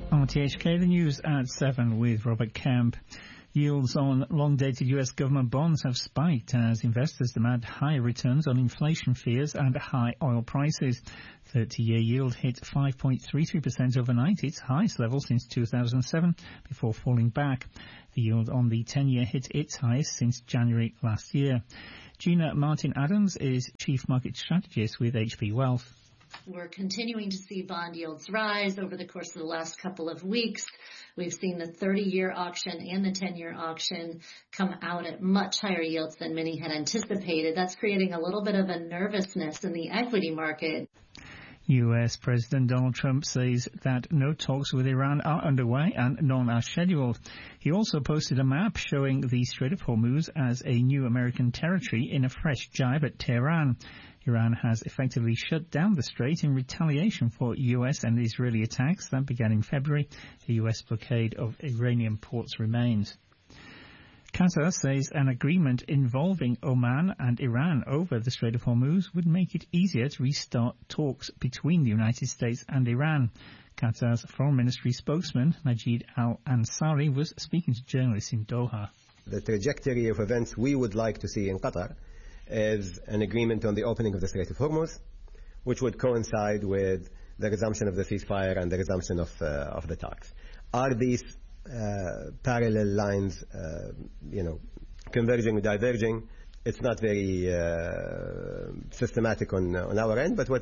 RTHK, the news at 7 with Robert Kemp. Yields on long-dated US government bonds have spiked as investors demand higher returns on inflation fears and high oil prices. 30-year yield hit 5.33% overnight, its highest level since 2007, before falling back. The yield on the 10-year hit its highest since January last year. Gina Martin-Adams is Chief Market Strategist with HP Wealth. We're continuing to see bond yields rise over the course of the last couple of weeks. We've seen the 30-year auction and the 10-year auction come out at much higher yields than many had anticipated. That's creating a little bit of a nervousness in the equity market. U.S. President Donald Trump says that no talks with Iran are underway and none are scheduled. He also posted a map showing the Strait of Hormuz as a new American territory in a fresh jibe at Tehran. Iran has effectively shut down the strait in retaliation for U.S. and Israeli attacks that began in February. The U.S. blockade of Iranian ports remains. Qatar says an agreement involving Oman and Iran over the Strait of Hormuz would make it easier to restart talks between the United States and Iran. Qatar's Foreign Ministry spokesman, Majid Al-Ansari, was speaking to journalists in Doha. The trajectory of events we would like to see in Qatar is an agreement on the opening of the Strait of Hormuz, which would coincide with the resumption of the ceasefire and the resumption of the talks. Are these parallel lines, converging or diverging? It's not very systematic on our end, but what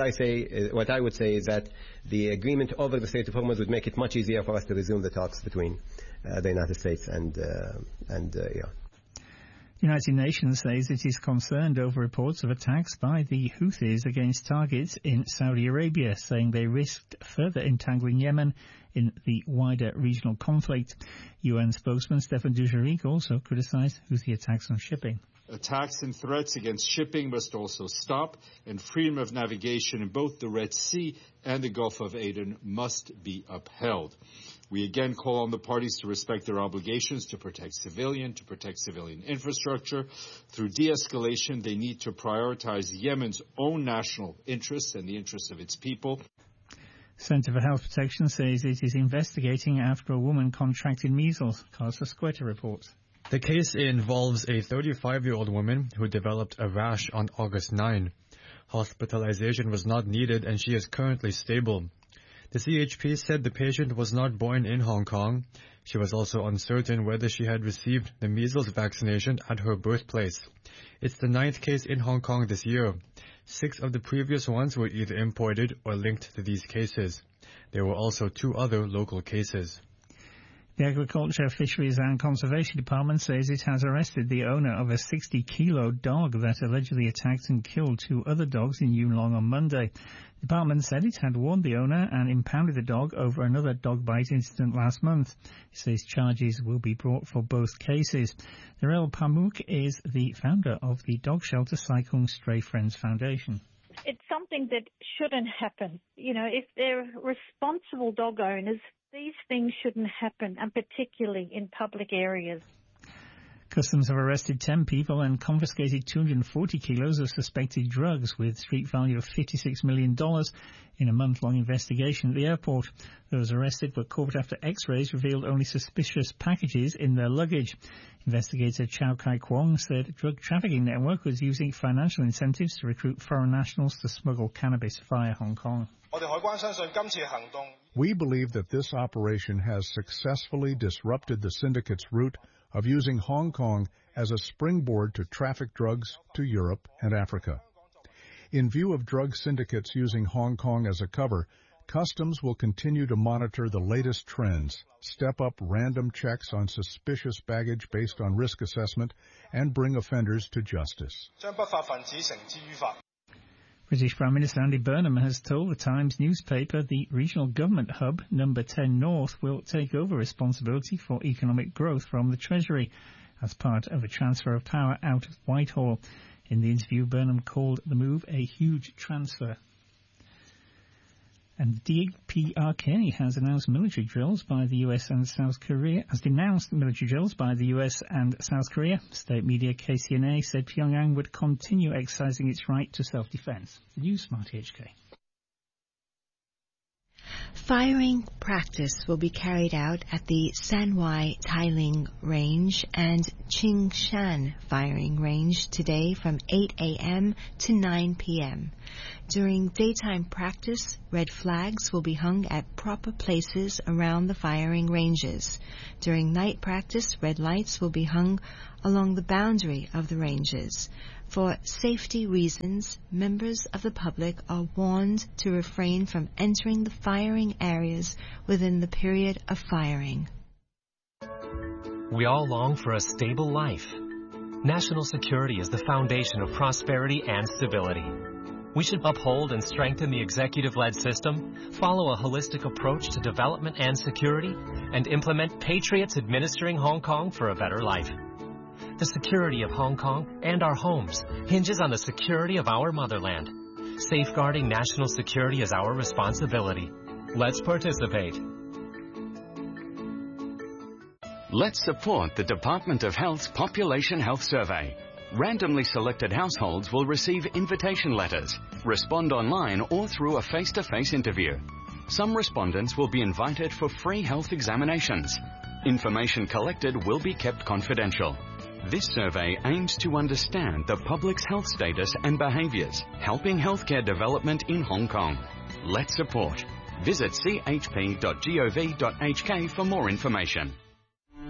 I would say is that the agreement over the Strait of Hormuz would make it much easier for us to resume the talks between the United States and Iran. The United Nations says it is concerned over reports of attacks by the Houthis against targets in Saudi Arabia, saying they risked further entangling Yemen in the wider regional conflict. UN spokesman Stefan Dujarric also criticized Houthi attacks on shipping. Attacks and threats against shipping must also stop, and freedom of navigation in both the Red Sea and the Gulf of Aden must be upheld. We again call on the parties to respect their obligations to protect civilian infrastructure. Through de-escalation, they need to prioritize Yemen's own national interests and the interests of its people. Centre for Health Protection says it is investigating after a woman contracted measles. Carlos Escueta reports. The case involves a 35-year-old woman who developed a rash on August 9. Hospitalization was not needed and she is currently stable. The CHP said the patient was not born in Hong Kong. She was also uncertain whether she had received the measles vaccination at her birthplace. It's the 9th case in Hong Kong this year. 6 of the previous ones were either imported or linked to these cases. There were also 2 other local cases. The Agriculture, Fisheries and Conservation Department says it has arrested the owner of a 60-kilo dog that allegedly attacked and killed 2 other dogs in Yuen Long on Monday. The department said it had warned the owner and impounded the dog over another dog bite incident last month. It says charges will be brought for both cases. Narelle Pamuk is the founder of the dog shelter Sai Kung Stray Friends Foundation. It's something that shouldn't happen. If they're responsible dog owners, these things shouldn't happen, and particularly in public areas. Customs have arrested 10 people and confiscated 240 kilos of suspected drugs with street value of $56 million in a month-long investigation at the airport. Those arrested were caught after X-rays revealed only suspicious packages in their luggage. Investigator Chow Kai Kwong said a drug trafficking network was using financial incentives to recruit foreign nationals to smuggle cannabis via Hong Kong. We believe that this operation has successfully disrupted the syndicate's route of using Hong Kong as a springboard to traffic drugs to Europe and Africa. In view of drug syndicates using Hong Kong as a cover, Customs will continue to monitor the latest trends, step up random checks on suspicious baggage based on risk assessment, and bring offenders to justice. British Prime Minister Andy Burnham has told the Times newspaper the regional government hub, Number 10 North, will take over responsibility for economic growth from the Treasury as part of a transfer of power out of Whitehall. In the interview, Burnham called the move a huge transfer. And DPRK has announced military drills by the US and South Korea, has denounced military drills by the US and South Korea. State media KCNA said Pyongyang would continue exercising its right to self-defense. The News Smart HK. Firing practice will be carried out at the Sanwai Tailing Range and Qingshan Firing Range today from 8 a.m. to 9 p.m. During daytime practice, red flags will be hung at proper places around the firing ranges. During night practice, red lights will be hung along the boundary of the ranges. For safety reasons, members of the public are warned to refrain from entering the firing areas within the period of firing. We all long for a stable life. National security is the foundation of prosperity and stability. We should uphold and strengthen the executive-led system, follow a holistic approach to development and security, and implement patriots administering Hong Kong for a better life. The security of Hong Kong and our homes hinges on the security of our motherland. Safeguarding national security is our responsibility. Let's participate. Let's support the Department of Health's Population Health Survey. Randomly selected households will receive invitation letters, respond online or through a face-to-face interview. Some respondents will be invited for free health examinations. Information collected will be kept confidential. This survey aims to understand the public's health status and behaviours, helping healthcare development in Hong Kong. Let's support. Visit chp.gov.hk for more information.